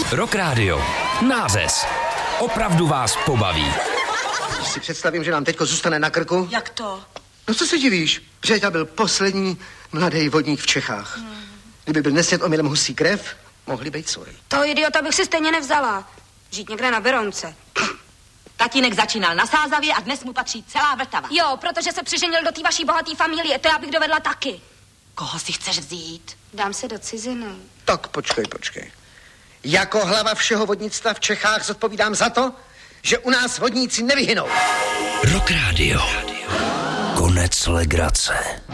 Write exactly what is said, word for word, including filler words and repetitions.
Rock Radio. Nářez. Opravdu vás pobaví. Když si představím, že nám teďko zůstane na krku. Jak to? No co se divíš? Břeťa byl poslední mladý vodník v Čechách. Hmm. Kdyby byl nesvět omylem husí krev, mohli být svoji. Toho idiota bych si stejně nevzala. Žít někde na Berounce. Tatínek začínal na Sázavě a dnes mu patří celá Vltava. Jo, protože se přiženil do té vaší bohaté familie, to já bych dovedla taky. Koho si chceš vzít? Dám se do ciziny. Tak počkej, počkej. Jako hlava všeho vodnictva v Čechách zodpovídám za to, že u nás vodníci nevyhynou. Rock Radio. Konec legrace.